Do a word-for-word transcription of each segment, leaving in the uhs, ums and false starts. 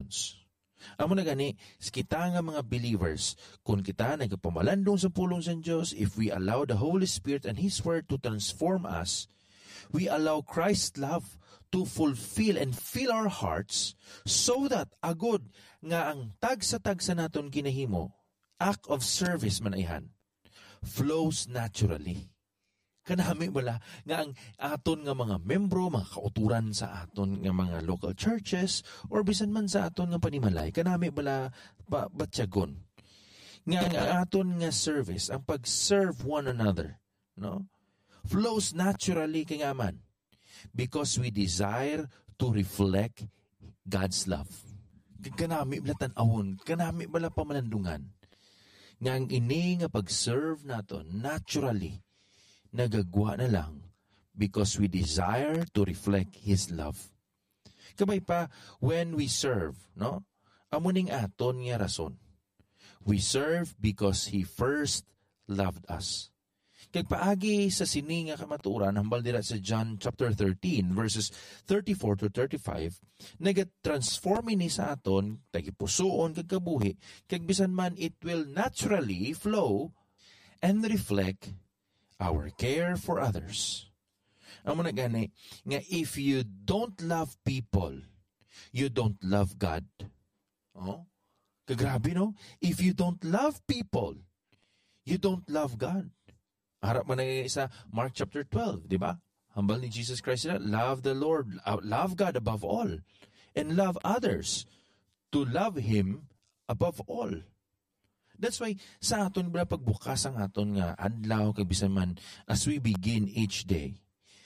actions. Amo na gani, kita nga mga believers, kung kita nagpamalandong sa pulong sa Diyos, if we allow the Holy Spirit and His Word to transform us, we allow Christ's love to fulfill and fill our hearts so that agod nga ang tagsa-tagsa naton ginahimo, act of service man ayhan, flows naturally. Kanami wala nga ang aton nga mga membro, mga kauturan sa aton nga mga local churches or bisan man sa aton nga panimalay, kanami wala ba, batyagon nga ang aton nga service, ang pag-serve one another, no, flows naturally kay nga man because we desire to reflect God's love. Kanami bala tan-awon, kanami bala pamalandungan nga ang ini nga pag-serve naton naturally nagagwa na lang because we desire to reflect His love. Kabay pa, when we serve, no? Amuning aton nga rason. We serve because He first loved us. Kag paagi sa sini nga kamaturan, hambal dira sa John chapter thirteen, verses thirty-four to thirty-five, nag-transform ini sa aton, tagipusoon, kag kabuhi, kag bisan man it will naturally flow and reflect our care for others. Amo na gani, nga if you don't love people, you don't love God. Oh? Kagrabe, no? If you don't love people, you don't love God. Harap mo na sa Mark chapter twelve, di ba? Hambal ni Jesus Christ na, love the Lord, uh, love God above all, and love others to love Him above all. That's why sa aton bala pagbukas ang aton nga adlaw kay bisan man as we begin each day,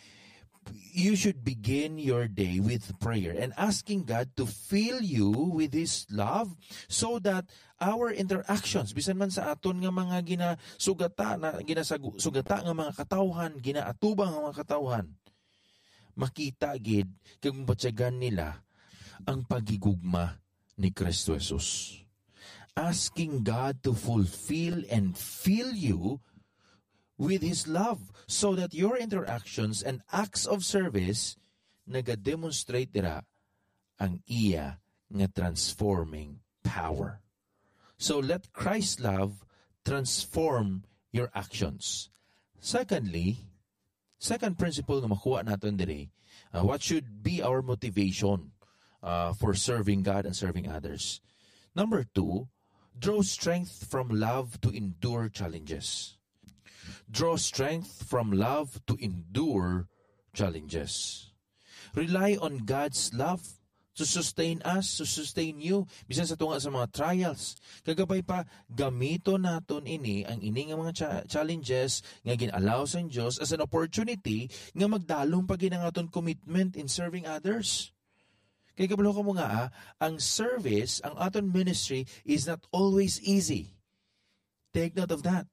you should begin your day with prayer and asking God to fill you with His love so that our interactions, bisan man sa aton nga mga ginasugata na ginasugata nga mga katawhan, ginaatubang nga mga katawhan, makita gid kag mabatyagan nila ang pagigugma ni Kristo Jesus. Asking God to fulfill and fill you with His love so that your interactions and acts of service nagademonstrate dira ang iya nga transforming power. So let Christ's love transform your actions. Secondly, second principle nga makuha natin diri, uh, what should be our motivation uh, for serving God and serving others? Number two, draw strength from love to endure challenges. Draw strength from love to endure challenges. Rely on God's love to sustain us, to sustain you, bisan sa tunga sa mga trials. Kagabay pa, gamito naton ini, ang ini nga mga cha- challenges nga ginalaw sa Diyos as an opportunity nga magdalong pag ang aton commitment in serving others. Kaya kabalo ka mo nga, ah, ang service, ang aton ministry is not always easy. Take note of that.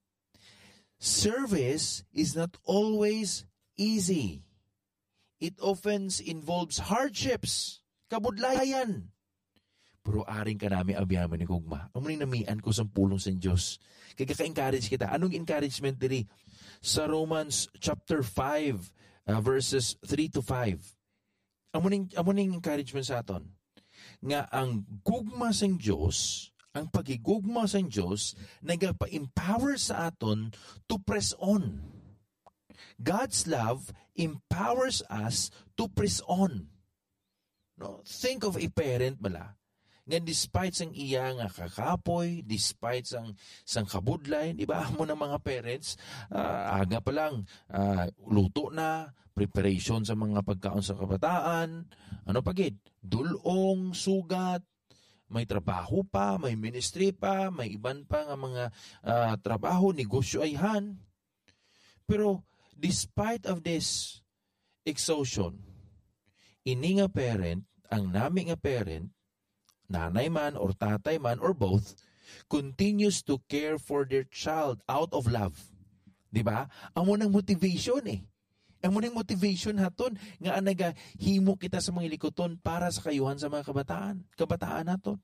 Service is not always easy. It often involves hardships, kabudlayan. Pero aring ka namin abiyaman ni Kugma. Ang muling namian ko sa pulong sa Diyos. Kaya ka-encourage kita. Anong encouragement diri? Sa Romans chapter five, uh, verses three to five. Amuning, amuning encouragement sa aton, nga ang gugma sa Diyos, ang pagigugma sa Diyos, nagpa-empower sa aton to press on. God's love empowers us to press on. No? Think of a parent bala, nga despite sang iya nga kakapoy, despite sang, sang kabudlay, di ba, mo ng mga parents, uh, aga pa lang, uh, luto na, preparation sa mga pagkaon sa kabataan, ano pagid, dulong, sugat, may trabaho pa, may ministry pa, may iban pa nga mga uh, trabaho, negosyo ayhan. Pero despite of this exhaustion, ini nga parent, ang nami nga parent, nanay man or tatay man or both, continues to care for their child out of love. Di ba? Ang munang motivation eh. Ang munang motivation haton nga anaga himo kita sa mga likoton para sa kayuhan sa mga kabataan. Kabataan naton.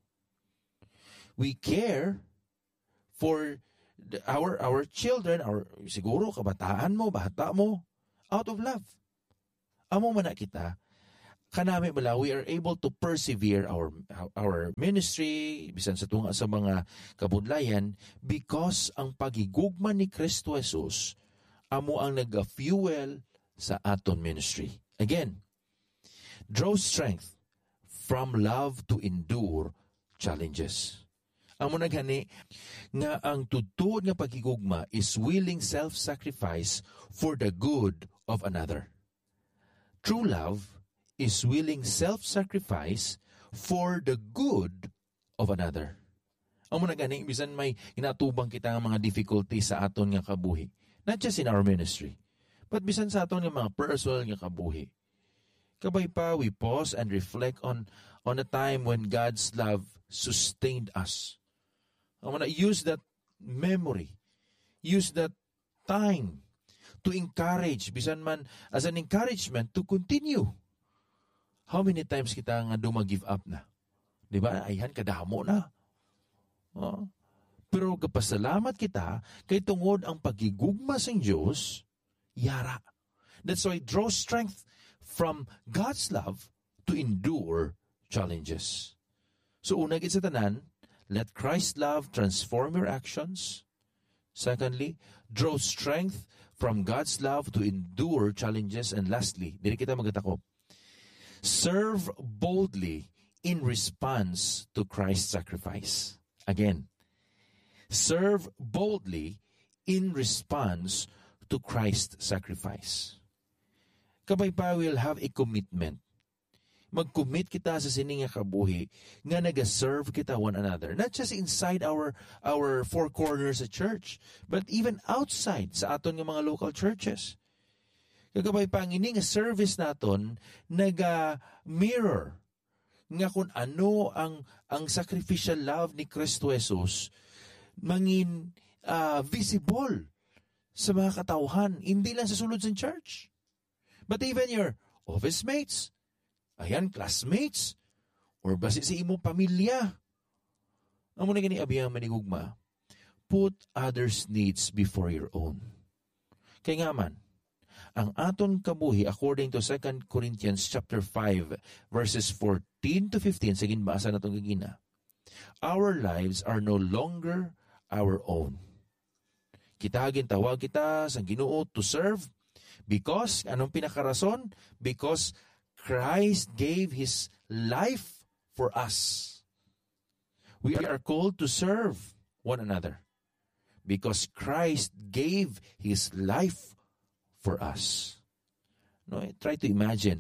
We care for the, our our children, our siguro kabataan mo, bata mo, out of love. Amo man na kita kanami bala, we are able to persevere our our ministry, bisan sa tunga sa mga kabudlayan, because ang pagigugma ni Kristo Jesus amo ang nag-fuel sa aton ministry. Again, draw strength from love to endure challenges. Amo naghani nga ang tutuod nga pagigugma is willing self-sacrifice for the good of another. True love is willing self-sacrifice for the good of another. Amo naghani bisan may ginatubang kita nga mga difficulty sa aton nga kabuhi, not just in our ministry, but bisan sa aton nga mga personal nga kabuhi. Kabay pa, we pause and reflect on on a time when God's love sustained us. I want to use that memory, use that time to encourage, bisan man as an encouragement to continue. How many times kita nga duma-give up na? Di ba? Ayhan, kadamo na. Oh. Pero kapasalamat kita, kay tungod ang pagigugma sa Diyos, yara. That's why draw strength from God's love to endure challenges. So una gid sa tanan, let Christ's love transform your actions. Secondly, draw strength from God's love to endure challenges. And lastly, dili kita magatakop, serve boldly in response to Christ's sacrifice. Again, serve boldly in response to Christ's sacrifice. Kabay pa, we'll have a commitment. Mag-commit kita sa sining nga kabuhi nga nag-serve kita one another. Not just inside our our four corners of church, but even outside sa aton nga mga local churches. Kagabay pa, ang ini nga service naton naga-mirror nga kung ano ang ang sacrificial love ni Kristo Jesus mangin uh, visible sa mga katauhan, hindi lang sa sulod sa church, but even your office mates, ayan, classmates, or basi sa imong pamilya. Ang muna gani abiyang manigugma, put others' needs before your own. Kaya nga man, ang aton kabuhi, according to Second Corinthians chapter five, verses fourteen to fifteen, sagin basa na itong gagina, our lives are no longer our own. Kita tawag kita sa Ginoo to serve because, anong pinakarason? Because Christ gave His life for us. We are called to serve one another because Christ gave His life for us. No, try to imagine.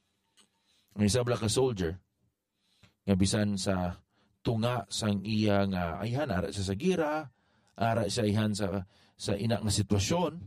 Ang isa bala ka soldier, nga bisan sa tunga sang iya nga ayhan, ara siya sa gira, ara siya ayhan sa, sa ina nga sitwasyon.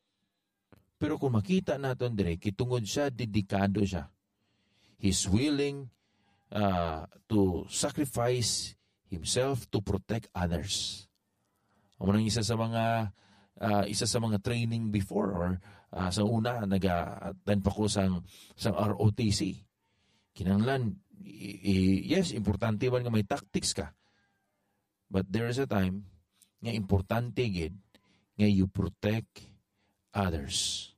Pero kung makita natin dire, kitungod siya, dedikado siya. He's willing uh, to sacrifice himself to protect others. Ang unang isa sa mga uh, isa sa mga training before or uh, sa una nag-attend pa ko sang sang R O T C. Kinahanglan i- i- yes, importante man nga may tactics ka. But there is a time nga importante gid nga you protect others.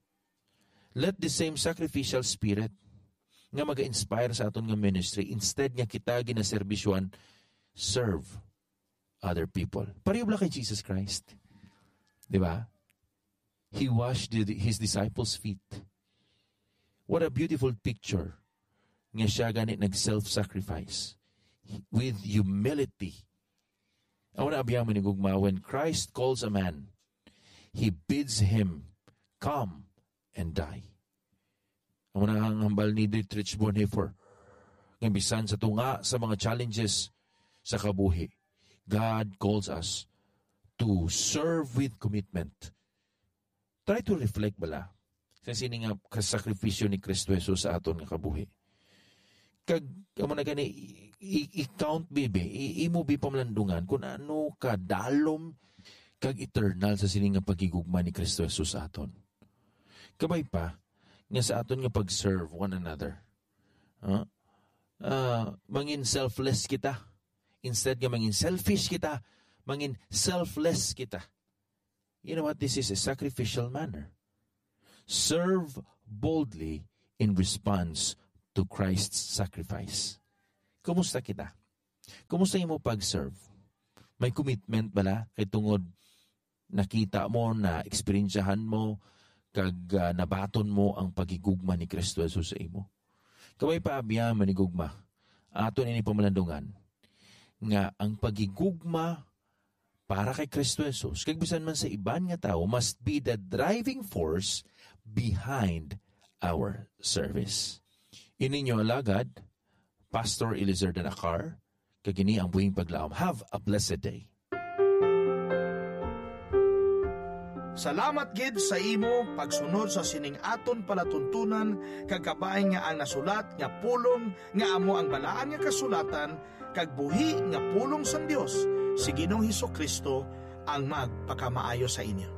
Let the same sacrificial spirit nga mag-inspire sa aton nga ministry, instead nga kita ginaserbisyuan, serve other people. Pareho ba kay Jesus Christ? Di ba? He washed His disciples' feet. What a beautiful picture nga siya ganit nag-self-sacrifice with humility. I want to abiyang manigugma, when Christ calls a man, He bids him come and die. Ang unang hambal ni Dietrich Bonhoeffer, ng bisan sa tunga sa mga challenges sa kabuhi, God calls us to serve with commitment. Try to reflect bala sa sining nga kasakripisyo ni Kristo Jesus sa aton nga kabuhi. Kag amo na gani i-count bibi, imo bi pamlandungan kung ano kadalom kag eternal sa sining nga pagigugma ni Kristo Jesus sa aton. Kabay pa nga sa aton nga pag-serve one another. Huh? Uh, mangin selfless kita. Instead nga mangin selfish kita, mangin selfless kita. You know what? This is a sacrificial manner. Serve boldly in response to Christ's sacrifice. Kumusta kita? Kumusta imo pag-serve? May commitment bala kay tungod nakita mo na eksperyensyahan mo kag uh, nabaton mo ang pagigugma ni Kristo Jesus sa imo. Kamay paabya manigugma. Ato ini pamalandungan nga ang pagigugma para kay Kristo Jesus kag bisan man sa iban nga tao must be the driving force behind our service. Ininyo alagad, Pastor Eliezer Danakar, kagini ang buhing paglaom. Have a blessed day. Salamat gid sa imo pagsunod sa sining aton palatuntunan kagabay nga ang nasulat nga pulong nga amo ang balaan nga kasulatan kag buhi nga pulong sang Dios si Ginoong Hesukristo ang magpakamaayo sa inyo.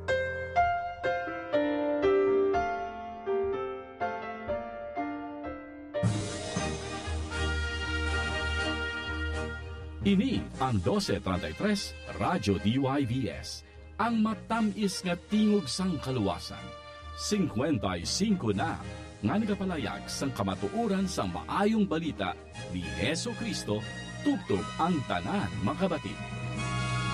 Ini ang twelve thirty-three Radyo D Y V S, ang matamis nga tingog sang kaluwasan. fifty-five na nga nagapalayag sang kamatuoran sang maayong balita ni Hesukristo tubtob ang tanan makabati.